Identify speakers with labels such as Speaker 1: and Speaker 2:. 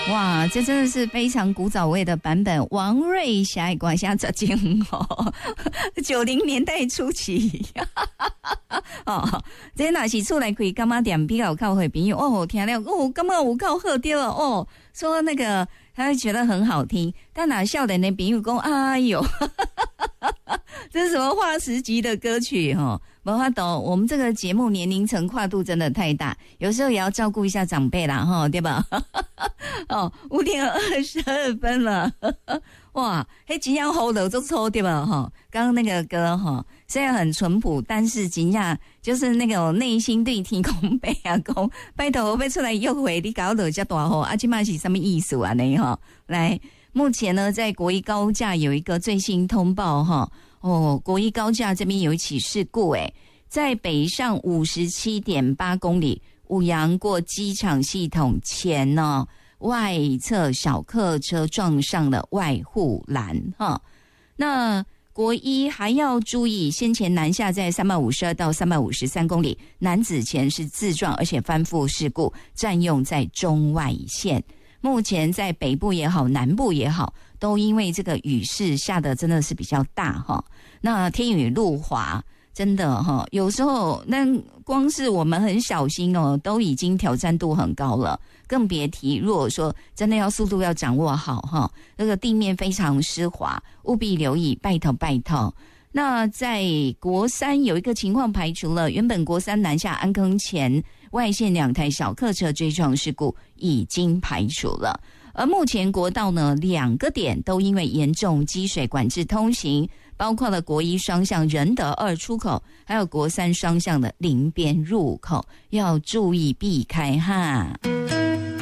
Speaker 1: 哇，这真的是非常古早味的版本。王瑞霞管下这间哦，90年代初期哦，这若是出来开干妈店比较靠会朋友哦，听了哦，感觉有够好听哦，说那个他会觉得很好听，但哪少年的朋友说，哎呦，这是什么化石级的歌曲哈？没法懂，我们这个节目年龄层跨度真的太大，有时候也要照顾一下长辈啦哈，对吧？哦，5:22了，哇，嘿，真要 hold 得住抽对吧？哈，刚刚那个歌哈，虽然很淳朴，但是真呀，就是那个内心对天空背啊讲，拜托我要出来约会，你搞得这大吼，啊，这嘛是什么意思啊？呢哈，来，目前呢，在国一高架有一个最新通报哈。哦，国一高架这边有一起事故在北上57.8公里五羊过机场系统前呢，外侧小客车撞上了外护栏哈。那国一还要注意，先前南下在352到353公里，男子前是自撞，而且翻覆事故，占用在中外线。目前在北部也好，南部也好，都因为这个雨势下的真的是比较大哈。那天雨路滑，真的哈，有时候那光是我们很小心哦，都已经挑战度很高了，更别提如果说真的要速度要掌握好哈，那个地面非常湿滑，务必留意，拜托拜托。那在国三有一个情况排除了，原本国三南下安坑前外线2台小客车追撞事故已经排除了，而目前国道呢2个点都因为严重积水管制通行，包括了国一双向仁德2出口，还有国三双向的林边入口，要注意避开哈。